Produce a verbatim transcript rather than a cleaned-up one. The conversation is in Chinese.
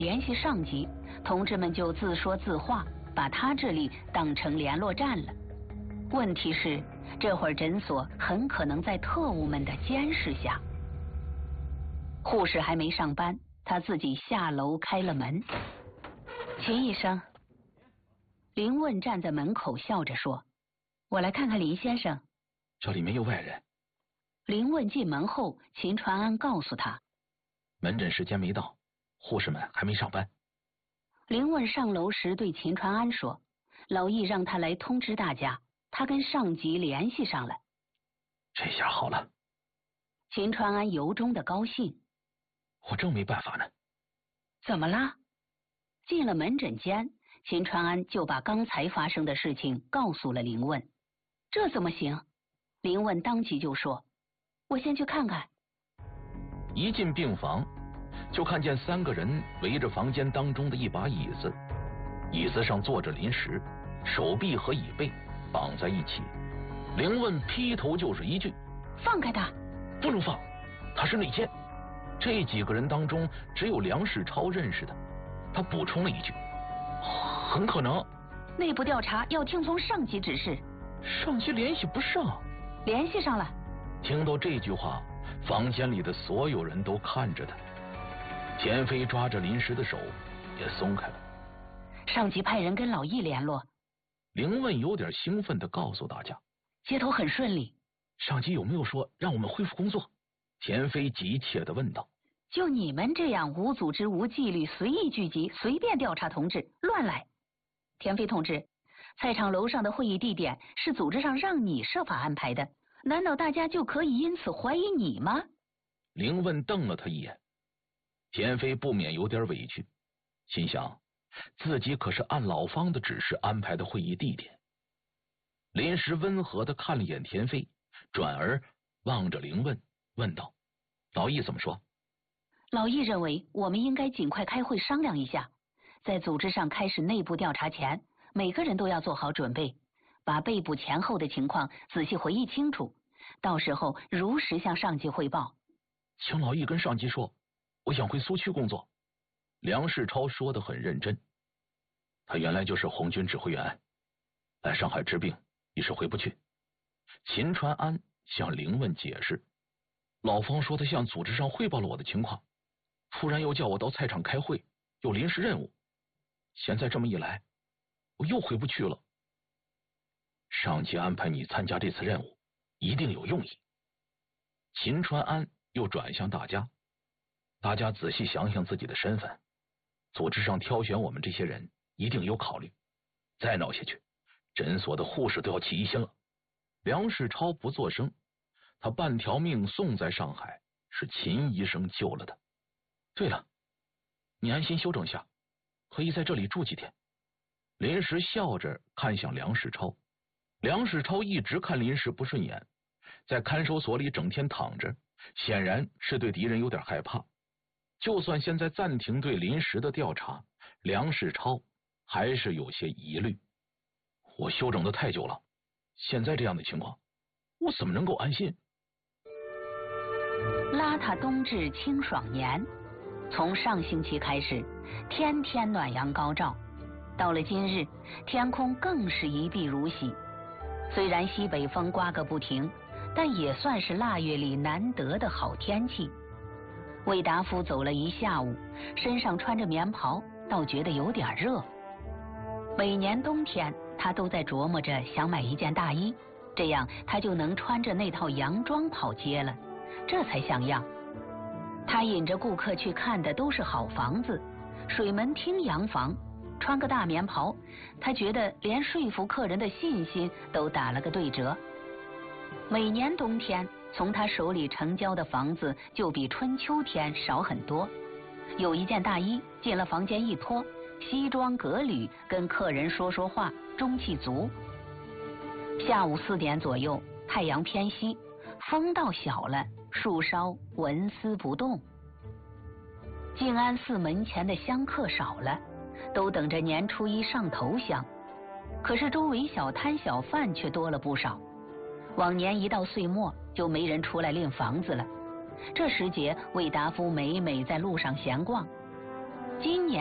联系上级，同志们就自说自话，把他这里当成联络站了。问题是，这会儿诊所很可能在特务们的监视下。护士还没上班，他自己下楼开了门。秦医生。林问站在门口笑着说：“我来看看林先生。” 这里没有外人。 林问进门后，秦传安告诉他：“ 门诊时间没到，护士们还没上班。” 林问上楼时对秦传安说：“老易让他来通知大家，他跟上级联系上了。” 这下好了。 秦传安由衷的高兴。 我正没办法呢。 怎么啦？进了门诊间，秦传安就把刚才发生的事情告诉了林问。这怎么行？林问当即就说：“我先去看看。” 一进病房，就看见三个人围着房间当中的一把椅子，椅子上坐着林石，手臂和椅背绑在一起。林问劈头就是一句：“ 放开他！” 不能放，他是内奸。这几个人当中只有梁世超认识的。他补充了一句：“很可能内部调查要听从上级指示。” 上级联系不上。 联系上了。 听到这句话，房间里的所有人都看着他。田飞抓着林石的手也松开了。 上级派人跟老易联络。 林问有点兴奋地告诉大家：“ 接头很顺利。” 上级有没有说让我们恢复工作？田飞急切地问道。 就你们这样无组织无纪律随意聚集随便调查同志乱来。田飞同志，菜场楼上的会议地点是组织上让你设法安排的，难道大家就可以因此怀疑你吗？ 林问瞪了他一眼。田飞不免有点委屈，心想自己可是按老方的指示安排的会议地点。林石温和地看了眼田飞，转而望着林问问道：“老易怎么说？” 老易认为我们应该尽快开会商量一下，在组织上开始内部调查前，每个人都要做好准备，把被捕前后的情况仔细回忆清楚，到时候如实向上级汇报。 请老易跟上级说，我想回苏区工作。梁世超说得很认真，他原来就是红军指挥员，来上海治病一时回不去。秦传安向林问解释，老方说他向组织上汇报了我的情况，突然又叫我到菜场开会，有临时任务，现在这么一来，我又回不去了。上级安排你参加这次任务，一定有用意。秦传安又转向大家，大家仔细想想自己的身份，组织上挑选我们这些人一定有考虑，再闹下去，诊所的护士都要起疑心了。梁世超不作声，他半条命送在上海，是秦医生救了他。对了，你安心休整下，可以在这里住几天。林石笑着看向梁世超，梁世超一直看林石不顺眼，在看守所里整天躺着，显然是对敌人有点害怕。就算现在暂停对林石的调查，梁世超还是有些疑虑。我休整的太久了，现在这样的情况，我怎么能够安心？ 邋遢冬至清爽年，从上星期开始，天天暖阳高照，到了今日，天空更是一碧如洗。虽然西北风刮个不停，但也算是腊月里难得的好天气。魏达夫走了一下午，身上穿着棉袍，倒觉得有点热。每年冬天，他都在琢磨着想买一件大衣，这样他就能穿着那套洋装跑街了，这才像样。他引着顾客去看的都是好房子，水门厅洋房，穿个大棉袍，他觉得连说服客人的信心都打了个对折。每年冬天，从他手里成交的房子就比春秋天少很多。有一件大衣，进了房间一脱，西装革履，跟客人说说话，中气足。下午四点左右，太阳偏西，风倒小了，树梢纹丝不动。静安寺门前的香客少了，都等着年初一上头香，可是周围小摊小贩却多了不少。往年一到岁末，就没人出来拎房子了。这时节，魏达夫每每在路上闲逛。 今年。